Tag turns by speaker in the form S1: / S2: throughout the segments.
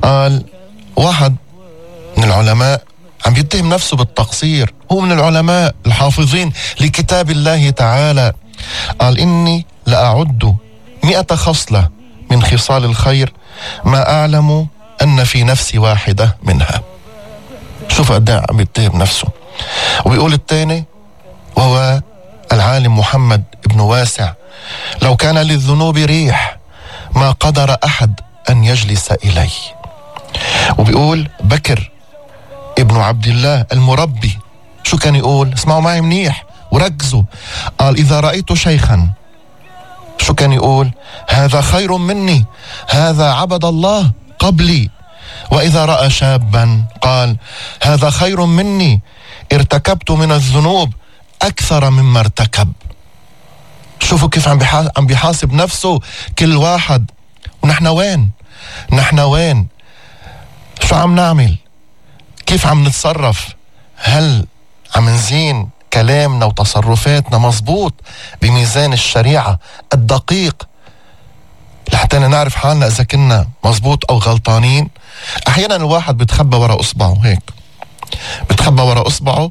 S1: قال واحد من العلماء عم يتهم نفسه بالتقصير، هو من العلماء الحافظين لكتاب الله تعالى، قال إني لأعد 100 خصلة من خصال الخير ما أعلم أن في نفسي واحدة منها. شوف قد ايه عم يتهم نفسه. وبيقول الثاني وهو العالم محمد بن واسع: لو كان للذنوب ريح ما قدر أحد أن يجلس إليه. وبيقول بكر ابن عبد الله المربي شو كان يقول؟ اسمعوا معي منيح وركزوا. قال إذا رأيت شيخا شو كان يقول؟ هذا خير مني، هذا عبد الله قبلي. وإذا رأى شابا قال هذا خير مني، ارتكبت من الذنوب أكثر مما ارتكب. شوفوا كيف عم بيحاسب نفسه كل واحد. ونحن وين؟ نحن وين؟ شو عم نعمل؟ كيف عم نتصرف؟ هل عم نزين كلامنا وتصرفاتنا مزبوط بميزان الشريعة الدقيق لحتى نعرف حالنا إذا كنا مزبوط أو غلطانين؟ أحيانا الواحد بتخبى وراء أصبعه، هيك بتخبى وراء أصبعه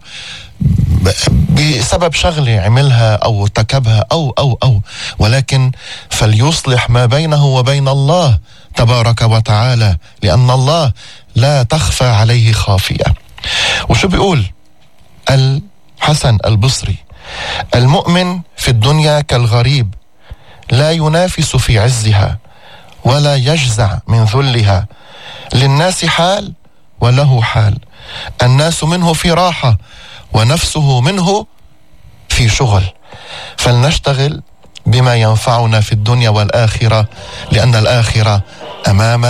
S1: بسبب شغلة عملها أو ارتكبها أو ولكن فليصلح ما بينه وبين الله تبارك وتعالى، لأن الله لا تخفى عليه خافية. وشو بيقول الحسن البصري؟ المؤمن في الدنيا كالغريب، لا ينافس في عزها ولا يجزع من ذلها، للناس حال وله حال، الناس منه في راحة ونفسه منه في شغل. فلنشتغل بما ينفعنا في الدنيا والآخرة، لأن الآخرة أمامنا.